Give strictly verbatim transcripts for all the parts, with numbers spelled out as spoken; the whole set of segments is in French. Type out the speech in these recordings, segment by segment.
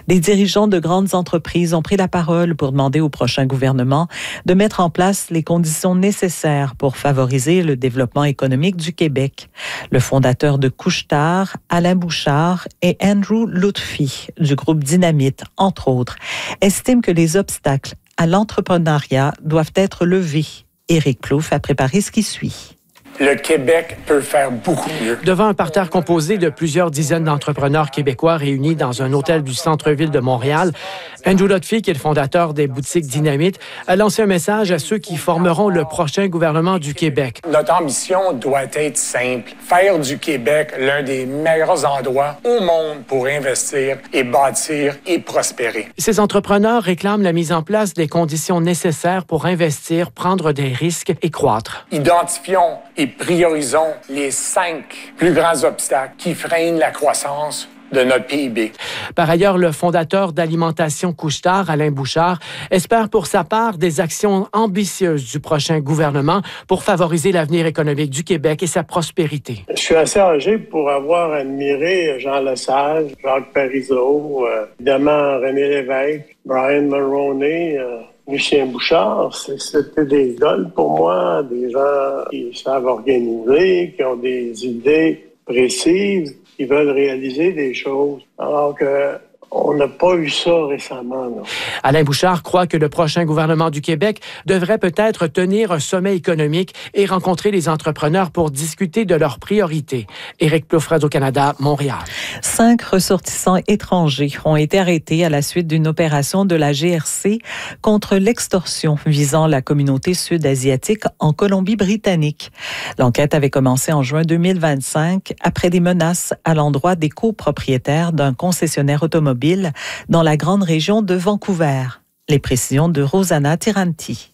Des dirigeants de grandes entreprises ont pris la parole pour demander au prochain gouvernement de mettre en place les conditions nécessaires pour favoriser le développement économique du Québec. Le fondateur de Couche-Tard, Alain Bouchard, et Andrew Lutfi du groupe Dynamite, entre autres, estiment que les obstacles à l'entrepreneuriat doivent être levés. Éric Plouffe a préparé ce qui suit. Le Québec peut faire beaucoup mieux. Devant un parterre composé de plusieurs dizaines d'entrepreneurs québécois réunis dans un hôtel du centre-ville de Montréal, Andrew Lutfi, qui est le fondateur des boutiques Dynamite, a lancé un message à ceux qui formeront le prochain gouvernement du Québec. Notre ambition doit être simple. Faire du Québec l'un des meilleurs endroits au monde pour investir et bâtir et prospérer. Ces entrepreneurs réclament la mise en place des conditions nécessaires pour investir, prendre des risques et croître. Identifions et priorisons les cinq plus grands obstacles qui freinent la croissance de notre P I B. Par ailleurs, le fondateur d'Alimentation Couche-Tard, Alain Bouchard, espère pour sa part des actions ambitieuses du prochain gouvernement pour favoriser l'avenir économique du Québec et sa prospérité. Je suis assez âgé pour avoir admiré Jean Lesage, Jacques Parizeau, euh, évidemment René Lévesque, Brian Mulroney, euh, Lucien Bouchard. C'était des idoles pour moi, des gens qui savent organiser, qui ont des idées précises, qui veulent réaliser des choses. Alors que on n'a pas eu ça récemment. Non. Alain Bouchard croit que le prochain gouvernement du Québec devrait peut-être tenir un sommet économique et rencontrer les entrepreneurs pour discuter de leurs priorités. Éric Plouffe, Radio-Canada, Montréal. Cinq ressortissants étrangers ont été arrêtés à la suite d'une opération de la G R C contre l'extorsion visant la communauté sud-asiatique en Colombie-Britannique. L'enquête avait commencé en juin deux mille vingt-cinq après des menaces à l'endroit des copropriétaires d'un concessionnaire automobile dans la grande région de Vancouver. Les précisions de Rosanna Tiranti.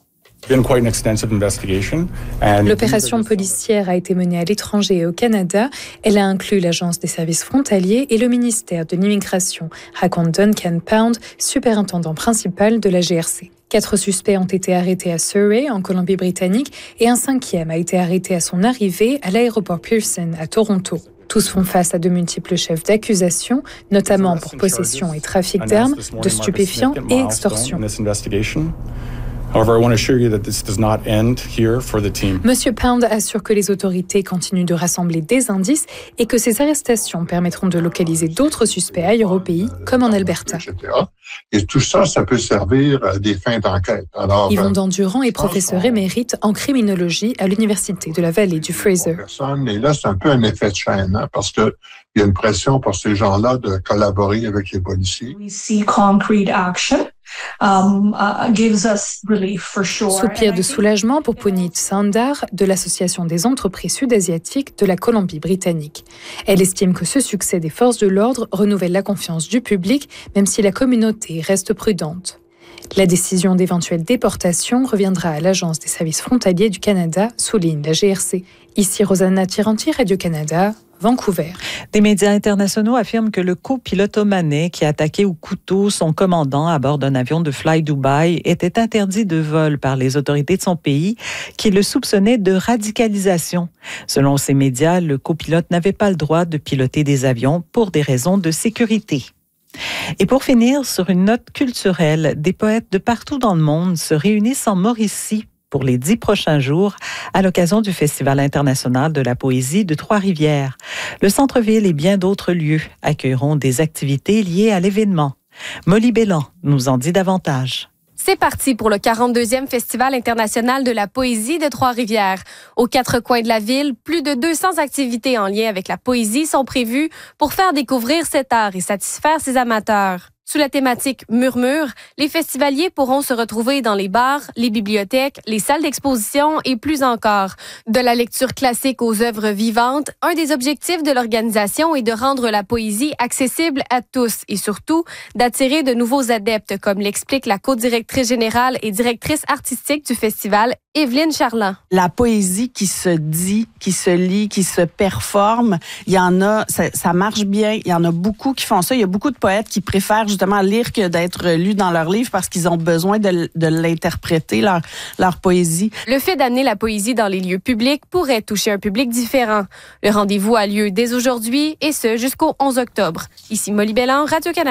L'opération policière a été menée à l'étranger et au Canada. Elle a inclus l'Agence des services frontaliers et le ministère de l'Immigration, raconte Duncan Pound, superintendant principal de la G R C. Quatre suspects ont été arrêtés à Surrey, en Colombie-Britannique, et un cinquième a été arrêté à son arrivée à l'aéroport Pearson, à Toronto. Tous font face à de multiples chefs d'accusation, notamment pour possession et trafic d'armes, de stupéfiants et extorsion. Monsieur Pound assure que les autorités continuent de rassembler des indices et que ces arrestations permettront de localiser d'autres suspects ailleurs au pays, comme en Alberta. Et tout ça, ça peut servir à des fins d'enquête. Alors, Yvon Dandurand est professeur émérite en criminologie à l'Université de la Vallée du Fraser. Et là, c'est un peu un effet de chaîne, hein, parce qu'il y a une pression pour ces gens-là de collaborer avec les policiers. We see concrete action. Um, uh, gives us relief for sure. Soupir de soulagement pour Puneet Sandar de l'Association des entreprises sud-asiatiques de la Colombie-Britannique. Elle estime que ce succès des forces de l'ordre renouvelle la confiance du public, même si la communauté reste prudente. La décision d'éventuelle déportation reviendra à l'Agence des services frontaliers du Canada, souligne la G R C. Ici Rosanna Tiranti, Radio-Canada, Vancouver. Des médias internationaux affirment que le copilote omanais qui a attaqué au couteau son commandant à bord d'un avion de Fly Dubai était interdit de vol par les autorités de son pays qui le soupçonnaient de radicalisation. Selon ces médias, le copilote n'avait pas le droit de piloter des avions pour des raisons de sécurité. Et pour finir, sur une note culturelle, des poètes de partout dans le monde se réunissent en Mauricie pour les dix prochains jours à l'occasion du Festival international de la poésie de Trois-Rivières. Le centre-ville et bien d'autres lieux accueilleront des activités liées à l'événement. Molly Bélan nous en dit davantage. C'est parti pour le quarante-deuxième Festival international de la poésie de Trois-Rivières. Aux quatre coins de la ville, plus de deux cents activités en lien avec la poésie sont prévues pour faire découvrir cet art et satisfaire ses amateurs. Sous la thématique Murmure, les festivaliers pourront se retrouver dans les bars, les bibliothèques, les salles d'exposition et plus encore. De la lecture classique aux œuvres vivantes, un des objectifs de l'organisation est de rendre la poésie accessible à tous et surtout d'attirer de nouveaux adeptes, comme l'explique la co-directrice générale et directrice artistique du festival, Evelyne Charland. La poésie qui se dit, qui se lit, qui se performe, il y en a, ça, ça marche bien, il y en a beaucoup qui font ça. Il y a beaucoup de poètes qui préfèrent justement lire que d'être lus dans leur livre parce qu'ils ont besoin de, de l'interpréter, leur, leur poésie. Le fait d'amener la poésie dans les lieux publics pourrait toucher un public différent. Le rendez-vous a lieu dès aujourd'hui et ce jusqu'au onze octobre. Ici Molly Bélan, Radio-Canada.